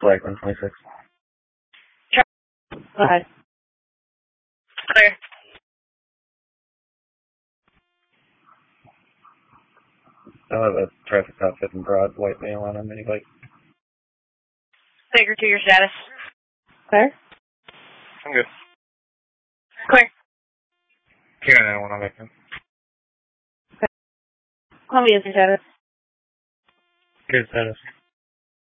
Black 126. Go ahead. Clear. I'll have a traffic stop fit in broad white male on a mini bike. Figure 2, your status. Clear? I'm good. Clear. Here, I don't want to make him. Call me as your status. Good status.